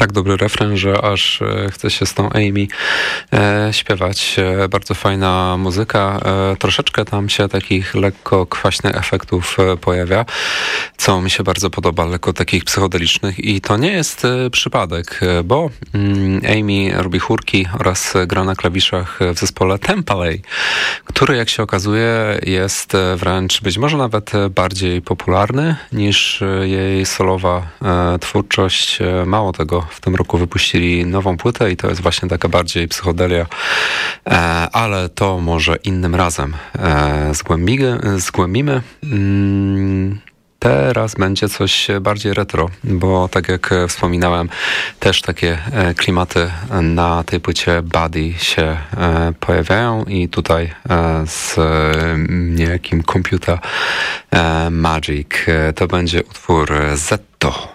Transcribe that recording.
tak dobry refren, że aż chce się z tą Amy śpiewać. Bardzo fajna muzyka. Troszeczkę tam się takich lekko kwaśnych efektów pojawia, co mi się bardzo podoba, lekko takich psychodelicznych i to nie jest przypadek, bo Amy robi chórki oraz gra na klawiszach w zespole Tempalay, który jak się okazuje jest wręcz być może nawet bardziej popularny niż jej solowa twórczość. Mało tego, w tym roku wypuścili nową płytę i to jest właśnie taka bardziej psychodelia, ale to może innym razem zgłębimy. Teraz będzie coś bardziej retro, bo tak jak wspominałem, też takie klimaty na tej płycie Buddy się pojawiają i tutaj z niejakim Computer Magic to będzie utwór Zetto.